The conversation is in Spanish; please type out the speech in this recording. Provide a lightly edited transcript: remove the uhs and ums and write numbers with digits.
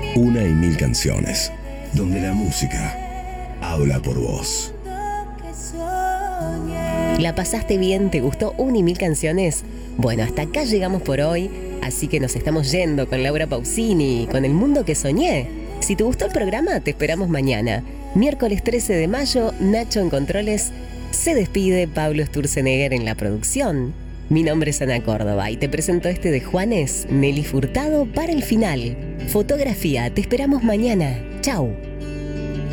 Una y mil canciones, donde la música habla por vos. ¿La pasaste bien? ¿Te gustó una y mil canciones? Bueno, hasta acá llegamos por hoy, así que nos estamos yendo con Laura Pausini, con El Mundo que Soñé. Si te gustó el programa, te esperamos mañana. Miércoles 13 de mayo, Nacho en Controles. Se despide Pablo Sturzenegger en la producción. Mi nombre es Ana Córdoba y te presento este de Juanes, Nelly Furtado para el final. Fotografía, te esperamos mañana. Chau.